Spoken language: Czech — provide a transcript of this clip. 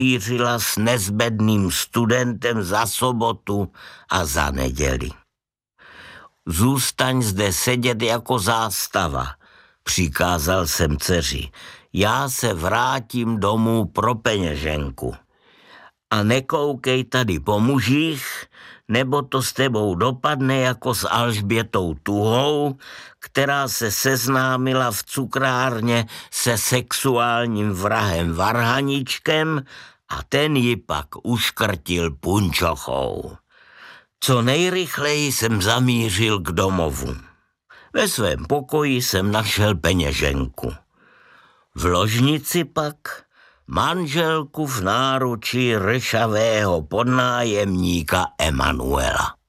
mířila s nezbedným studentem za sobotu a za neděli. Zůstaň zde sedět jako zástava, přikázal jsem dceři. Já se vrátím domů pro peněženku. A nekoukej tady po mužích, nebo to s tebou dopadne jako s Alžbětou Tuhou, která se seznámila v cukrárně se sexuálním vrahem Varhaničkem a ten ji pak uškrtil punčochou. Co nejrychleji jsem zamířil k domovu. Ve svém pokoji jsem našel peněženku. V ložnici pak manželku v náručí ršavého podnájemníka Emanuela.